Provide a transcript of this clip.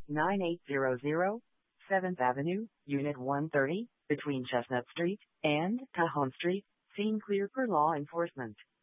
9800 7th Avenue, Unit 130, between Chestnut Street and Cajon Street. Scene clear for law enforcement.